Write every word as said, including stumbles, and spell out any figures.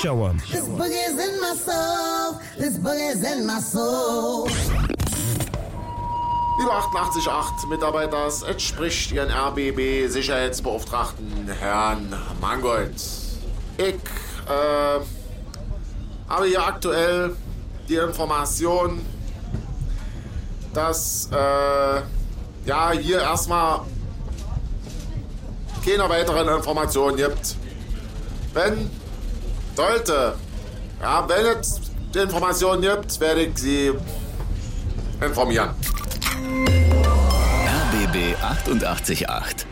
Show 'em. This boogie's in my soul. This boogie's in my soul. Lieber achtundachtzig Komma acht Mitarbeiter, es entspricht Ihren R B B-Sicherheitsbeauftragten Herrn Mangold. Ich äh, habe hier aktuell die Information, dass äh, ja hier erstmal keine weiteren Informationen gibt. Wenn sollte, ja, wenn es die Informationen gibt, werde ich Sie informieren. R B B achtundachtzig Komma acht.